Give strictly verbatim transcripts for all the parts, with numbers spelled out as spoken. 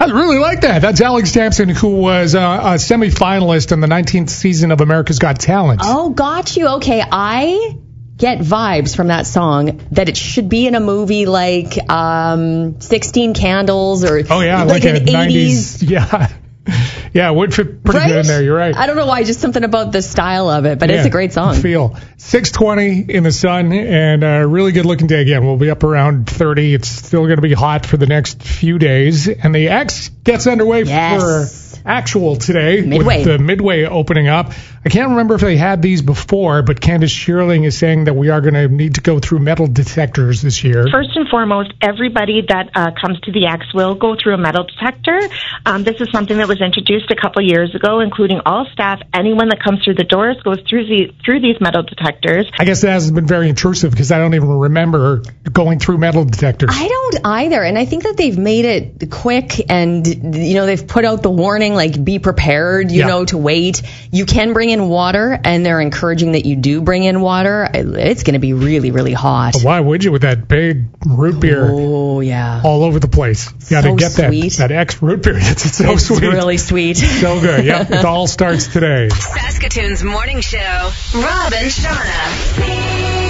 I really like that. That's Alex Sampson, who was uh, a semifinalist in the nineteenth season of America's Got Talent. Oh, got you. Okay, I get vibes from that song that it should be in a movie like um, sixteen Candles or oh yeah, like, like an a nineties. Yeah. Yeah, it would fit pretty right? good in there. You're right. I don't know why, just something about the style of it, but yeah, it's a great song. Feel. six twenty in the sun and a really good looking day again. We'll be up around thirty. It's still going to be hot for the next few days. And the X gets underway yes. for actual today Midway. with the Midway opening up. I can't remember if they had these before, but Candace Shearling is saying that we are going to need to go through metal detectors this year. First and foremost, everybody that uh, comes to the X will go through a metal detector. Um, this is something that was introduced a couple years ago, including all staff. Anyone that comes through the doors goes through the through these metal detectors. I guess that hasn't been very intrusive because I don't even remember going through metal detectors. I don't either, and I think that they've made it quick, and you know they've put out the warning like be prepared, you yeah. know, to wait. You can bring in water, and they're encouraging that you do bring in water. It's going to be really, really hot. But why would you with that big root beer? Oh yeah, all over the place. You got to so get sweet. that that X root beer. It's, it's so it's sweet. It's really sweet. So good. Yep. It all starts today. Saskatoon's morning show. Rob and Shauna.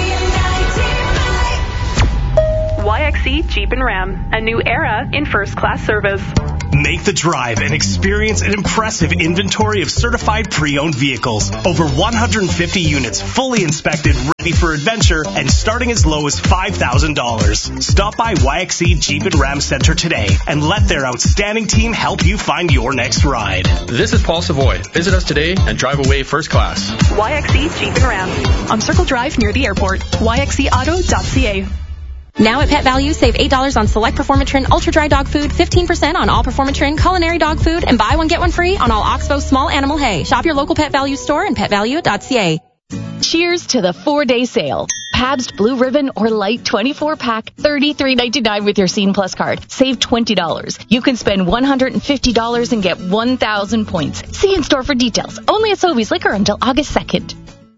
Y X C Jeep and Ram, a new era in first-class service. Make the drive and experience an impressive inventory of certified pre-owned vehicles. Over one hundred fifty units fully inspected, ready for adventure, and starting as low as five thousand dollars. Stop by Y X C Jeep and Ram Center today and let their outstanding team help you find your next ride. This is Paul Savoy. Visit us today and drive away first class. Y X C Jeep and Ram on Circle Drive near the airport. Y X C auto dot C A. Now at Pet Value, save eight dollars on select Performatrin Ultra Dry Dog Food, fifteen percent on all Performatrin Culinary Dog Food, and buy one, get one free on all Oxbow Small Animal Hay. Shop your local Pet Value store and pet value dot C A. Cheers to the four-day sale. Pabst Blue Ribbon or Light twenty-four pack, thirty-three ninety-nine with your Scene Plus card. Save twenty dollars. You can spend one hundred fifty dollars and get one thousand points. See in store for details. Only at Sobeys Liquor until August second.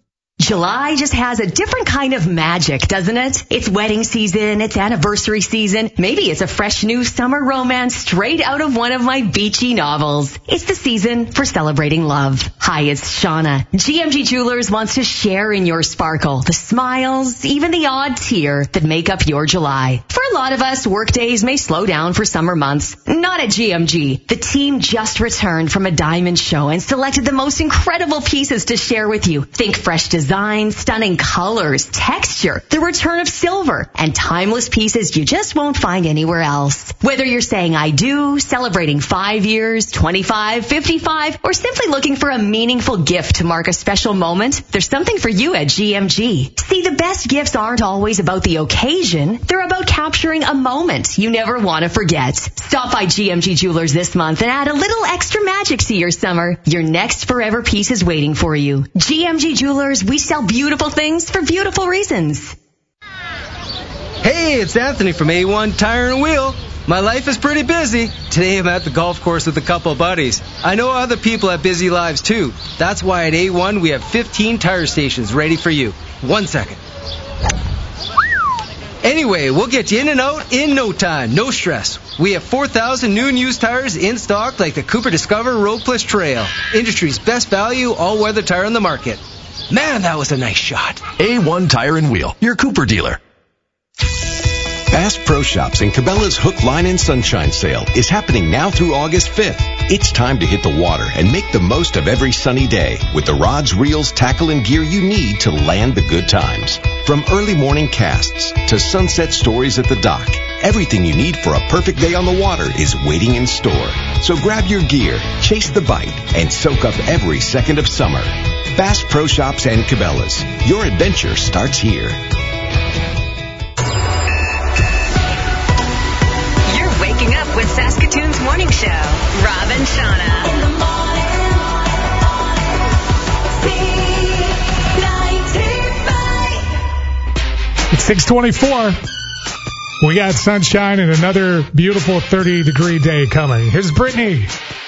July just has a different kind of magic, doesn't it? It's wedding season, it's anniversary season, maybe it's a fresh new summer romance straight out of one of my beachy novels. It's the season for celebrating love. Hi, it's Shauna. G M G Jewelers wants to share in your sparkle, the smiles, even the odd tear that make up your July. For a lot of us, work days may slow down for summer months. Not at G M G. The team just returned from a diamond show and selected the most incredible pieces to share with you. Think fresh design. Design, stunning colors, texture, the return of silver, and timeless pieces you just won't find anywhere else. Whether you're saying I do, celebrating five years, twenty-five, fifty-five, or simply looking for a meaningful gift to mark a special moment, there's something for you at G M G. See, the best gifts aren't always about the occasion. They're about capturing a moment you never want to forget. Stop by G M G Jewelers this month and add a little extra magic to your summer. Your next forever piece is waiting for you. G M G Jewelers, we sell beautiful things for beautiful reasons. Hey, it's Anthony from A one Tire and Wheel. My life is pretty busy. Today I'm at the golf course with a couple buddies. I know other people have busy lives too. That's why at A one we have fifteen tire stations ready for you. One second. Anyway, we'll get you in and out in no time. No stress. We have four thousand new and used tires in stock like the Cooper Discover Road Plus Trail. Industry's best value all-weather tire on the market. Man, that was a nice shot. A one Tire and Wheel, your Cooper dealer. Bass Pro Shops and Cabela's Hook, Line, and Sunshine Sale is happening now through August fifth. It's time to hit the water and make the most of every sunny day with the rods, reels, tackle, and gear you need to land the good times. From early morning casts to sunset stories at the dock, everything you need for a perfect day on the water is waiting in store. So grab your gear, chase the bite, and soak up every second of summer. Bass Pro Shops and Cabela's. Your adventure starts here. You're waking up with Saskatoon's morning show. Rob and Shauna. In the morning. C ninety-five. It's six twenty-four. We got sunshine and another beautiful thirty degree day coming. Here's Brittany.